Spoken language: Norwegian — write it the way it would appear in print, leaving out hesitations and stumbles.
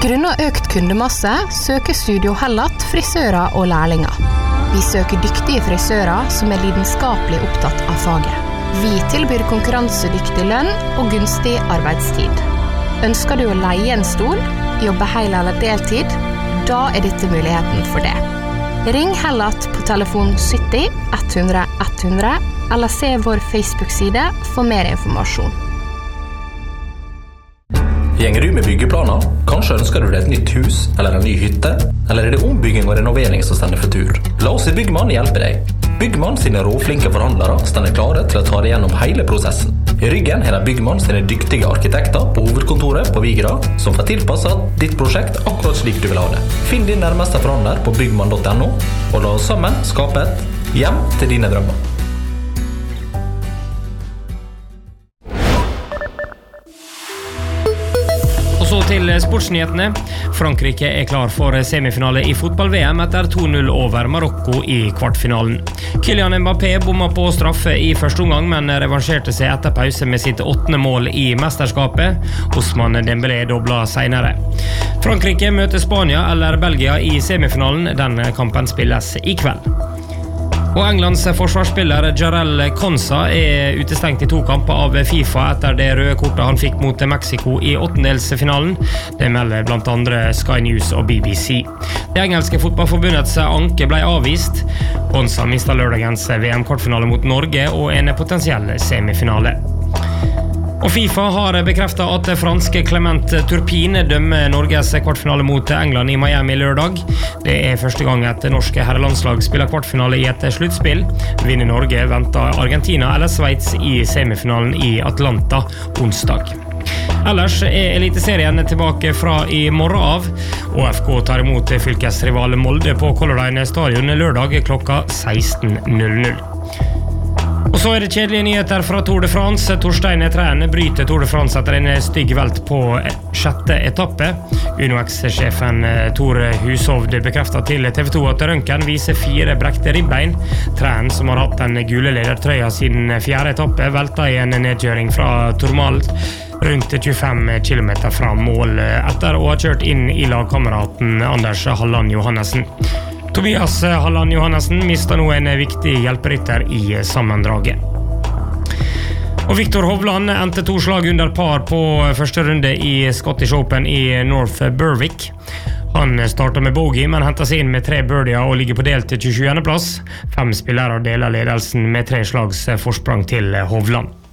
Grunnet økt kundemasse søker Studio Hellat frisører og lærlinger. Vi søker dyktige frisører som lidenskapelig opptatt av faget. Vi tilbyr konkurransedyktig lønn og gunstig arbeidstid. Ønsker du å leie en stol, jobbe hel eller deltid, da dette muligheten for det. Ring Hellat på telefon 70 100 100 eller se vår Facebook-side for mer informasjon. Gjenger du med byggeplaner? Kanskje ønsker du deg et nytt hus eller en ny hytte? Eller det ombygging og renovering som stender for tur? La oss i Byggmann hjelpe deg. Byggmann sine råflinke forhandlere stender klare til å ta deg gjennom hele prosessen. I ryggen har Byggmann sine dyktige arkitekter på hovedkontoret på Vigra som får tilpasset ditt prosjekt akkurat slik du vil ha det. Finn din nærmeste forhandler på byggmann.no og la oss sammen skape et hjem til dine drømmer. Og så til sportsnyhetene. Frankrike klar for semifinale i fotball-VM etter 2-0 over Marokko i kvartfinalen. Kylian Mbappé bomma på straffe i første omgang, men revansjerte seg etter pause med sitt 8. mål i mesterskapet. Ousmane Dembélé dobla senere. Frankrike møter Spania eller Belgia i semifinalen. Den kampen spilles i kveld. Og Englands forsvarsspiller Jarell Konsa utestengt i 2 kamper av FIFA etter det røde kortet han fikk mot Mexico i åttendelsfinalen. Det melder blant andre Sky News og BBC. Det engelske fotballforbundets anke ble avvist. Konsa mistet lørdagens VM-kvartfinale mot Norge og en potensiell semifinale. Og FIFA har bekreftet at franske Clement Turpin dømmer Norges kvartfinale mot England i Miami lørdag. Det første gang et norske herrelandslag spiller kvartfinale i et sluttspill. Vinner Norge venter Argentina eller Sveits i semifinalen i Atlanta onsdag. Ellers eliteserien tilbake fra i morgen av. ÅFK tar imot fylkesrival Molde på Color Line stadion lørdag klokka 16:00. Og så det kjedelige nyheter fra Tour de France. Torstein Træn bryter Tour de France etter en stygg velt på 6. etappe. UNOX-sjefen Tor Hushovd bekreftet til TV 2 at røntgen viser 4 brekte ribbein. Træn, som har hatt den gule ledertrøya siden 4. etappe, velta i en nedkjøring fra Tourmalet rundt 25 kilometer fra mål etter å ha kjørt inn i lagkameraten Anders Halland Johannessen. Tobias Halland Johannessen mistet nå en viktig hjelperytter i sammendraget. Og Viktor Hovland endte 2 slag under par på første runde i Scottish Open i North Berwick. Han startet med bogey, men hentet seg inn med 3 birdier og ligger på delt 27. plass. 5 spillere deler ledelsen med 3 slags forsprang til Hovland.